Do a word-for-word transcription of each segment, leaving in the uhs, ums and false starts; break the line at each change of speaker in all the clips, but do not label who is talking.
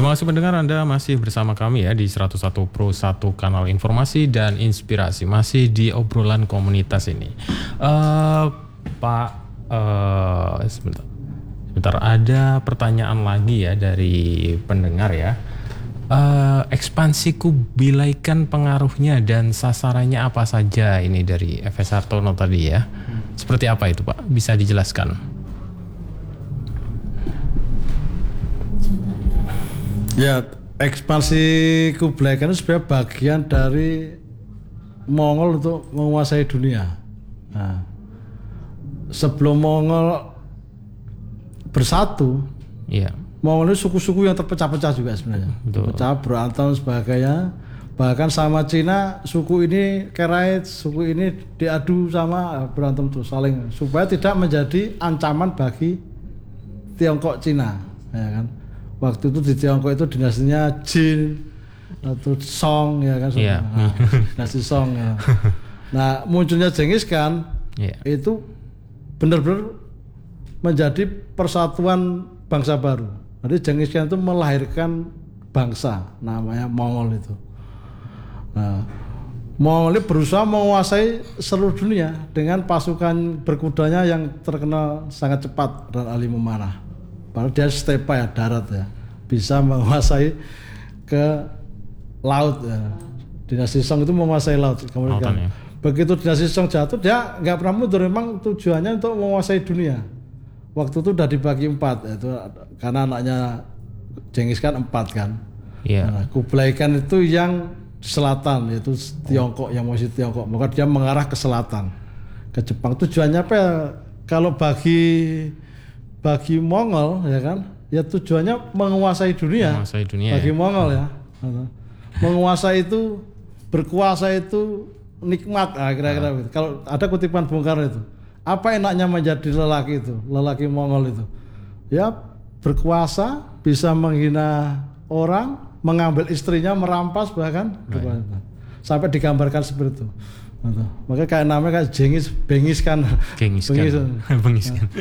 Terima kasih pendengar, Anda masih bersama kami ya di seratus satu Pro satu kanal informasi dan inspirasi, masih di obrolan komunitas ini. Uh, Pak, uh, sebentar, sebentar ada pertanyaan lagi ya dari pendengar ya. Uh, ekspansi Kubilaikan pengaruhnya dan sasarannya apa saja, ini dari F S Hartono tadi ya. Hmm. Seperti apa itu Pak? Bisa dijelaskan?
Ya, ekspansi Kubilaikan itu sebenarnya bagian dari Mongol untuk menguasai dunia. Nah, sebelum Mongol bersatu,
ya.
Mongol itu suku-suku yang terpecah-pecah juga sebenarnya. Pecah, berantem sebagainya. Bahkan sama Cina, suku ini Kerait, suku ini diadu sama, berantem tuh saling, supaya tidak menjadi ancaman bagi Tiongkok Cina, ya kan? Waktu itu di Tiongkok itu dinastinya Jin atau Song, ya kan?
Yeah.
Nah, dinasti Song ya. Nah, munculnya Genghis Khan yeah. itu benar-benar menjadi persatuan bangsa baru. Jadi Genghis Khan itu melahirkan bangsa namanya Mongol itu. Nah, Mongol ini berusaha menguasai seluruh dunia dengan pasukan berkudanya yang terkenal sangat cepat dan ahli memanah. Padahal dia stepa ya, darat ya, bisa menguasai ke laut ya. Dinasti Song itu menguasai laut. Kemudian ya. Begitu dinasti Song jatuh, dia nggak pernah mundur. Memang tujuannya untuk menguasai dunia. Waktu itu udah dibagi empat, yaitu karena anaknya Genghis Khan empat kan.
Yeah.
Nah, Kubilaikan itu yang selatan, yaitu Tiongkok, yang masih Tiongkok. Maka dia mengarah ke selatan, ke Jepang. Tujuannya apa ya? Kalau bagi bagi Mongol ya kan, ya tujuannya menguasai dunia.
Menguasai dunia.
Bagi
ya.
Mongol ya, menguasai itu, berkuasa itu nikmat, nah, kira-kira nah. Gitu. Kalau ada kutipan Bung Karno itu, apa enaknya menjadi lelaki itu, lelaki Mongol itu? Ya berkuasa, bisa menghina orang, mengambil istrinya, merampas bahkan, nah. Sampai digambarkan seperti itu. Makanya kayak namanya kayak Genghis, Bengis kan,
Genghis kan, Bengis kan.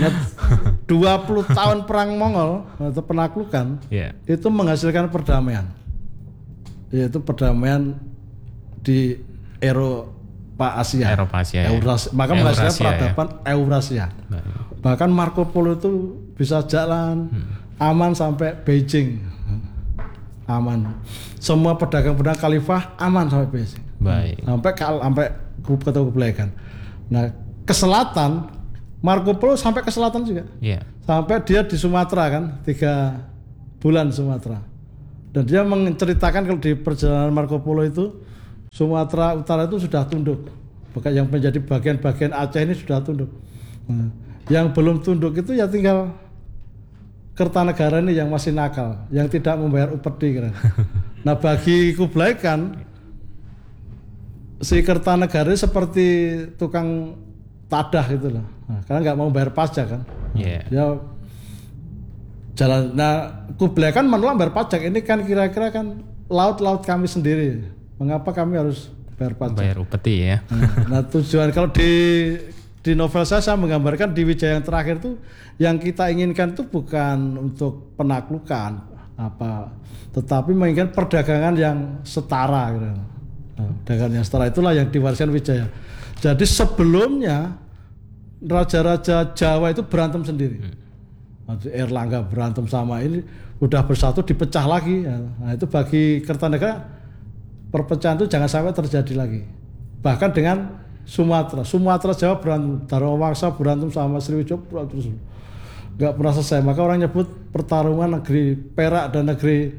dua puluh tahun perang Mongol atau penaklukan yeah. itu menghasilkan perdamaian, yaitu perdamaian di Eropa Asia,
Eropa Asia,
Eurasia.
Ya.
Maka menghasilkan peradaban ya. Eurasia. Nah. Bahkan Marco Polo itu bisa jalan hmm. aman sampai Beijing, aman. Semua pedagang-pedagang khalifah aman sampai Beijing.
Baik.
Sampai sampai kota Kubilaikan. Nah, ke selatan Marco Polo sampai ke selatan juga.
Yeah.
Sampai dia di Sumatera kan, tiga bulan Sumatera. Dan dia menceritakan kalau di perjalanan Marco Polo itu Sumatera Utara itu sudah tunduk. Bahkan yang menjadi bagian-bagian Aceh ini sudah tunduk. Nah, yang belum tunduk itu ya tinggal Kertanegara ini yang masih nakal, yang tidak membayar upeti kan. Nah, bagi Kubilaikan si Kertanegara seperti tukang tadah gitu loh, nah, karena nggak mau bayar pajak kan.
Yeah.
Ya jalan. Nah, Kubilaikan menolak bayar pajak. Ini kan kira-kira kan laut-laut kami sendiri. Mengapa kami harus bayar pajak?
Bayar upeti ya.
Nah, nah tujuan kalau di di novel saya, saya menggambarkan di Wijaya yang terakhir tuh yang kita inginkan tuh bukan untuk penaklukan apa, tetapi menginginkan perdagangan yang setara gitu. Nah, dagangan yang setara itulah yang diwariskan Wijaya. Jadi sebelumnya raja-raja Jawa itu berantem sendiri. Hmm. Erlangga berantem sama ini, udah bersatu dipecah lagi. Nah, itu bagi Kertanegara perpecahan itu jangan sampai terjadi lagi. Bahkan dengan Sumatera, Sumatera Jawa berantem, Darawangsa berantem sama Sriwijaya berantem, nggak pernah selesai. Maka orang nyebut pertarungan negeri perak dan negeri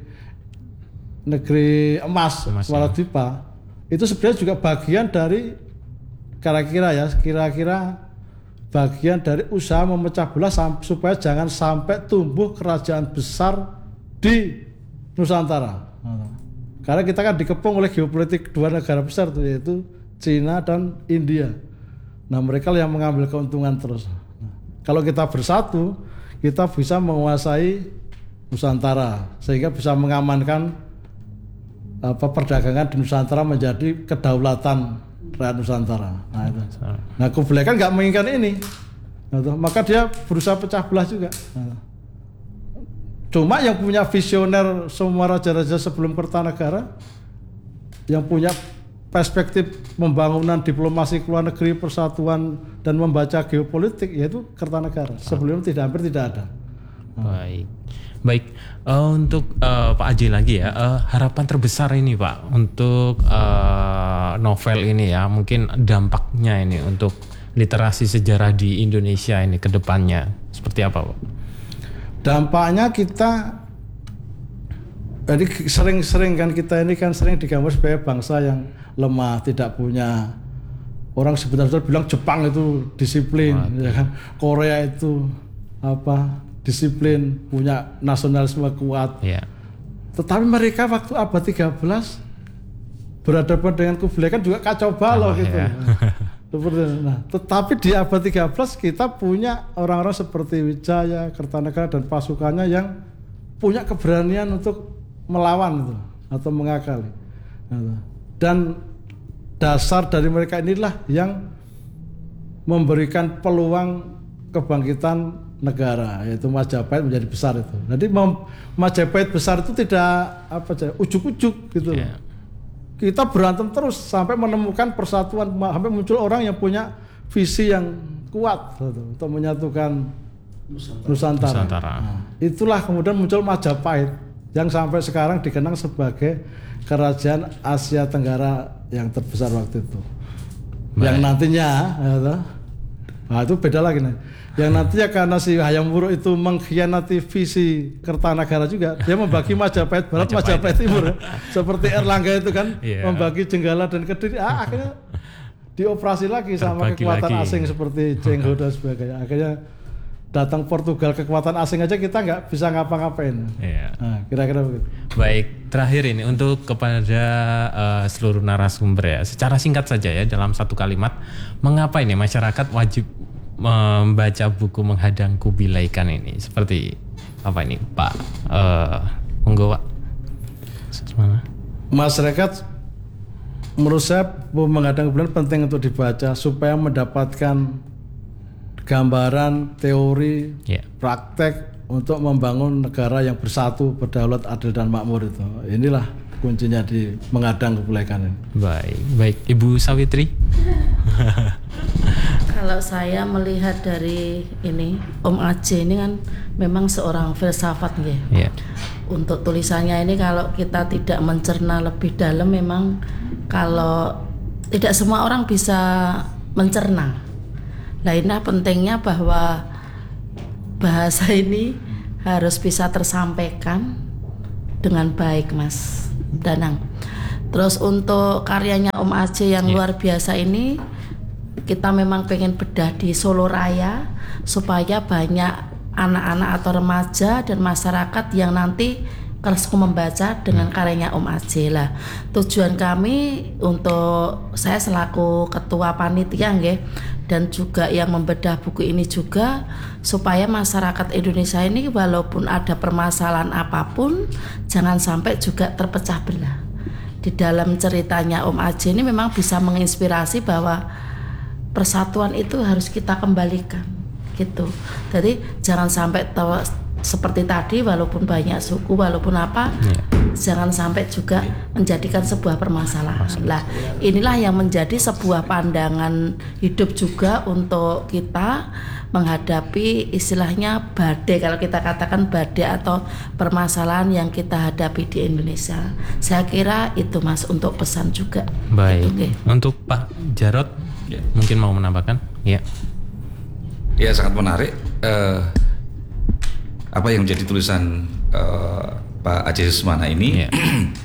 negeri emas, emas Waladwipa. Ya. Itu sebenarnya juga bagian dari kira-kira ya, kira-kira bagian dari usaha memecah belah supaya jangan sampai tumbuh kerajaan besar di Nusantara. Karena kita kan dikepung oleh geopolitik dua negara besar tuh, yaitu Cina dan India. Nah, mereka yang mengambil keuntungan terus. Nah, kalau kita bersatu, kita bisa menguasai Nusantara sehingga bisa mengamankan apa perdagangan di Nusantara menjadi kedaulatan rakyat Nusantara. Nah, itu. Nah, Kubilaikan nggak menginginkan ini, nah, maka dia berusaha pecah belah juga. Nah, Cuma yang punya visioner semua raja-raja sebelum Kertanegara, yang punya perspektif pembangunan diplomasi luar negeri, persatuan dan membaca geopolitik, yaitu Kertanegara. Sebelum tidak hampir tidak ada.
Baik, baik. Uh, untuk uh, Pak Aji lagi ya, uh, harapan terbesar ini Pak untuk uh, novel ini ya, mungkin dampaknya ini untuk literasi sejarah di Indonesia ini ke depannya seperti apa Pak?
Dampaknya kita, jadi sering-sering kan kita ini kan sering digambar sebagai bangsa yang lemah, tidak punya, orang sebenarnya bilang Jepang itu disiplin, ya kan? Korea itu apa disiplin, punya nasionalisme kuat.
Yeah. Tetapi
mereka waktu abad tiga belas berhadapan dengan Kublai Khan juga kacau balau oh, gitu. Ya. Nah, tetapi di abad tiga belas kita punya orang-orang seperti Wijaya, Kertanegara dan pasukannya yang punya keberanian untuk melawan itu atau mengakali. Dan dasar dari mereka inilah yang memberikan peluang kebangkitan negara, yaitu Majapahit menjadi besar itu. Jadi Majapahit besar itu tidak apa aja ujuk-ujuk gitu. Yeah. Kita berantem terus sampai menemukan persatuan, sampai muncul orang yang punya visi yang kuat gitu, untuk menyatukan Nusantara. Nusantara. Nusantara. Nah, itulah kemudian muncul Majapahit yang sampai sekarang dikenang sebagai kerajaan Asia Tenggara yang terbesar waktu itu. Baik. Yang nantinya, gitu, nah itu beda lagi nih. Yang nantinya karena si Hayam Wuruk itu mengkhianati visi Kertanegara juga, dia membagi Majapahit Barat, Majapahit, Majapahit Timur, seperti Erlangga itu kan, yeah. membagi Jenggala dan Kediri. Ah, akhirnya dioperasi lagi sama Terbagi kekuatan lagi. asing seperti Cengho dan sebagainya. Akhirnya datang Portugal, kekuatan asing aja kita nggak bisa ngapa-ngapain. Yeah. Nah, kira-kira begitu.
Baik, terakhir ini untuk kepada uh, seluruh narasumber ya, secara singkat saja ya dalam satu kalimat, mengapa ini masyarakat wajib membaca buku Menghadang Kubilai Khan ini? Seperti apa ini Pak? Uh, monggo Pak. Semana?
Masyarakat menurut saya Menghadang Kubilai penting untuk dibaca supaya mendapatkan gambaran teori, yeah. praktek untuk membangun negara yang bersatu, berdaulat, adil dan makmur itu. Inilah kuncinya di Menghadang Kubilai Khan ini.
Baik, baik Ibu Sawitri.
Kalau saya melihat dari ini, Om Aceh ini kan memang seorang filsafat ya. Yeah. Untuk tulisannya ini kalau kita tidak mencerna lebih dalam, memang kalau tidak semua orang bisa mencerna. Lainnya pentingnya bahwa bahasa ini harus bisa tersampaikan dengan baik, Mas Danang. Terus untuk karyanya Om Aceh yang yeah. luar biasa ini, kita memang pengen bedah di Solo Raya supaya banyak anak-anak atau remaja dan masyarakat yang nanti keresku membaca dengan karyanya Om Aceh lah. Tujuan kami untuk saya selaku ketua panitia nggih, dan juga yang membedah buku ini juga supaya masyarakat Indonesia ini walaupun ada permasalahan apapun jangan sampai juga terpecah belah. Di dalam ceritanya Om Aceh ini memang bisa menginspirasi bahwa persatuan itu harus kita kembalikan gitu. Jadi jangan sampai tahu, seperti tadi walaupun banyak suku walaupun apa yeah. jangan sampai juga menjadikan sebuah permasalahan. Lah inilah yang menjadi sebuah pandangan hidup juga untuk kita menghadapi istilahnya badai, kalau kita katakan badai atau permasalahan yang kita hadapi di Indonesia. Saya kira itu Mas untuk pesan juga.
Baik. Gitu, okay. Untuk Pak Jarod ya. Mungkin mau menambahkan? Ya.
Ya sangat menarik. Uh, apa yang menjadi tulisan uh, Pak Aceh Susmana ini ya.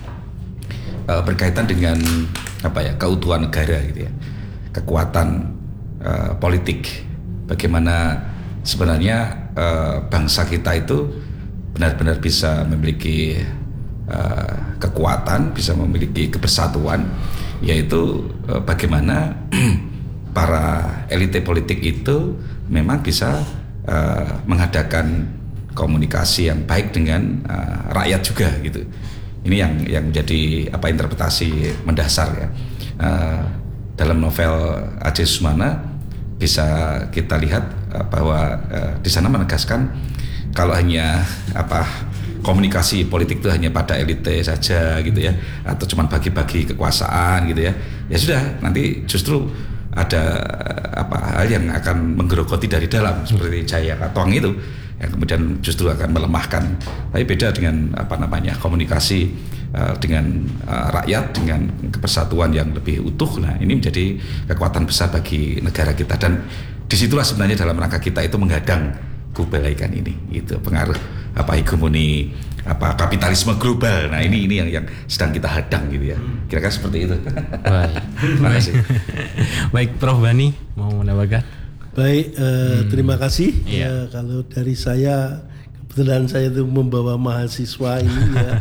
uh, berkaitan dengan apa ya keutuhan negara gitu ya, kekuatan uh, politik. Bagaimana sebenarnya uh, bangsa kita itu benar-benar bisa memiliki uh, kekuatan, bisa memiliki kebersatuan, yaitu uh, bagaimana para elite politik itu memang bisa uh, mengadakan komunikasi yang baik dengan uh, rakyat juga gitu. Ini yang yang menjadi apa interpretasi mendasar ya. Uh, dalam novel Aceh Susmana bisa kita lihat uh, bahwa uh, di sana menegaskan kalau hanya apa komunikasi politik itu hanya pada elite saja gitu ya, atau cuma bagi-bagi kekuasaan gitu ya. Ya sudah, nanti justru ada apa hal yang akan menggerogoti dari dalam seperti Jaya Katong itu yang kemudian justru akan melemahkan. Tapi beda dengan apa namanya komunikasi uh, dengan uh, rakyat dengan kepersatuan yang lebih utuh. Nah, ini menjadi kekuatan besar bagi negara kita, dan disitulah sebenarnya dalam rangka kita itu menghadang kubelaikan ini, itu pengaruh apa hegemoni apa kapitalisme global. Nah, ini ini yang yang sedang kita hadang gitu ya. Kira-kira seperti itu.
Baik. Terima kasih. Baik, Prof Bani mau menambahkan?
Baik, eh, hmm. terima kasih.
Iya.
Ya, kalau dari saya, kebetulan saya itu membawa mahasiswa ini ya.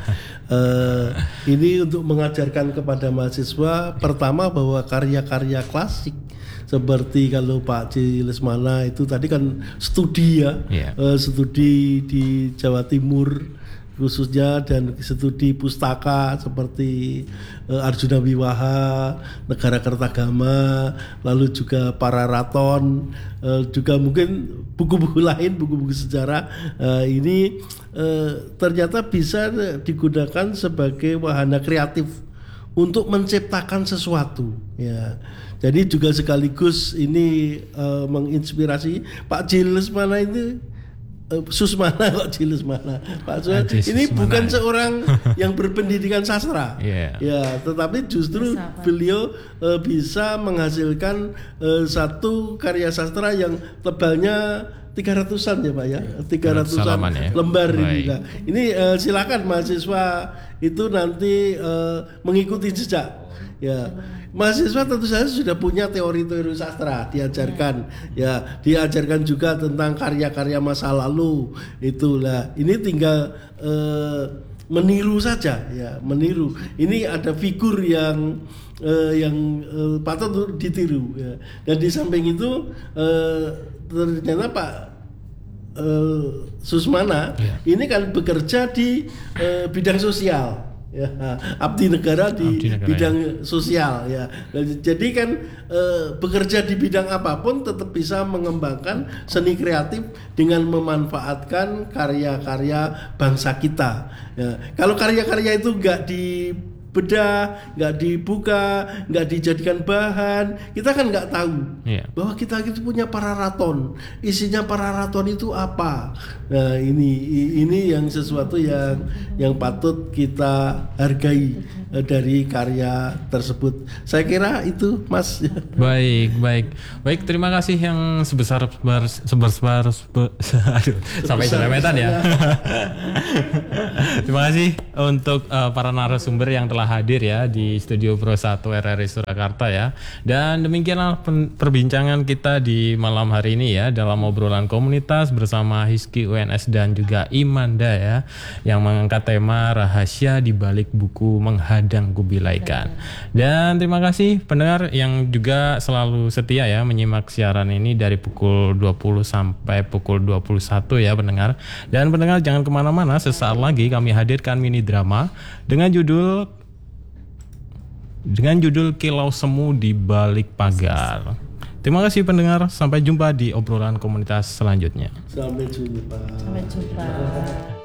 eh, ini untuk mengajarkan kepada mahasiswa pertama bahwa karya-karya klasik seperti kalau Pak C. Lesmana itu tadi kan studi ya, yeah. uh, studi di Jawa Timur khususnya, dan studi pustaka seperti uh, Arjuna Wiwaha, Negara Kertagama, lalu juga Pararaton, uh, juga mungkin buku-buku lain, buku-buku sejarah uh, ini uh, ternyata bisa digunakan sebagai wahana kreatif untuk menciptakan sesuatu ya. Jadi juga sekaligus ini uh, menginspirasi Pak C. Lesmana itu uh, Susmana kok C. Lesmana Pak Susmana ini Susmana. Bukan seorang yang berpendidikan sastra yeah. ya, tetapi justru Bersama. beliau uh, bisa menghasilkan uh, satu karya sastra yang tebalnya tiga ratusan ya Pak ya, tiga ratusan ya. lembar ini. Nah, ini uh, silakan mahasiswa itu nanti uh, mengikuti jejak ya. Mahasiswa tentu saja sudah punya teori-teori sastra diajarkan ya, diajarkan juga tentang karya-karya masa lalu itulah. Ini tinggal uh, meniru saja ya, meniru. Ini ada figur yang uh, yang uh, patut untuk ditiru ya. Dan di samping itu uh, ternyata Pak uh, Susmana yeah. ini kan bekerja di uh, bidang sosial. Ya, abdi negara di abdi negara, bidang ya. sosial ya. Jadi kan e, bekerja di bidang apapun tetap bisa mengembangkan seni kreatif dengan memanfaatkan karya-karya bangsa kita. Ya. Kalau karya-karya itu nggak dibedah, nggak dibuka, nggak dijadikan bahan, kita kan nggak tahu yeah. bahwa kita itu punya Pararaton. Isinya Pararaton itu apa? Nah, ini ini yang sesuatu yang yang patut kita hargai eh, dari karya tersebut. Saya kira itu, Mas.
Baik, baik. Baik, terima kasih yang sebesar sebesar sebesar aduh, sampai selemetan ya. Terima kasih untuk uh, para narasumber yang telah hadir ya di Studio Pro satu R R I Surakarta ya. Dan demikianlah perbincangan kita di malam hari ini ya, dalam obrolan komunitas bersama Hizki U N S dan juga Imanda ya, yang mengangkat tema rahasia di balik buku Menghadang Kubilaikan. Dan terima kasih pendengar yang juga selalu setia ya menyimak siaran ini dari pukul dua puluh sampai pukul dua puluh satu ya pendengar. Dan pendengar jangan kemana-mana, sesaat lagi kami hadirkan mini drama dengan judul dengan judul Kilau Semu di Balik Pagar. Terima kasih pendengar, sampai jumpa di obrolan komunitas selanjutnya.
Sampai jumpa.
Sampai jumpa.